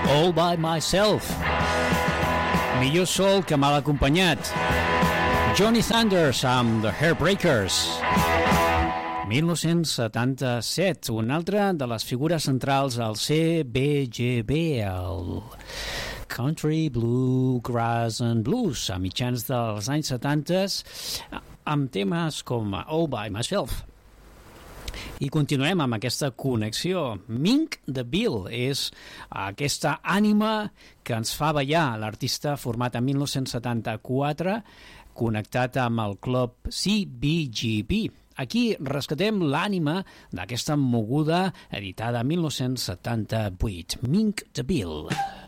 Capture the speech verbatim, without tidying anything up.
All by Myself. Millor sol que mal acompanyat. Johnny Thunders amb The Heartbreakers. dinou setanta-set, una altra de les figures centrals al C B G B, el Country Bluegrass and Blues, a mitjans dels anys setanta, amb temes com All by Myself. I continuem amb aquesta connexió. Mink DeVille és aquesta ànima que ens fa ballar, l'artista format en dinou setanta-quatre, connectat amb el club C B G B. Aquí rescatem l'ànima d'aquesta moguda editada en dinou setanta-vuit. Mink DeVille.